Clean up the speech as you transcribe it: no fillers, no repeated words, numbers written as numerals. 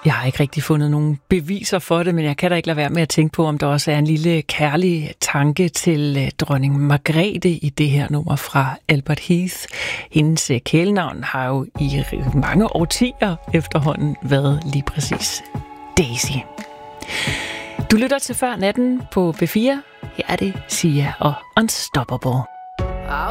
Jeg har ikke rigtig fundet nogen beviser for det, men jeg kan da ikke lade være med at tænke på, om der også er en lille kærlig tanke til dronning Margrethe i det her nummer fra Albert Heath. Hendes kælenavn har jo i mange årtier efterhånden været lige præcis Daisy. Du lytter til Før Natten på B4. Her er det Sia og Unstoppable.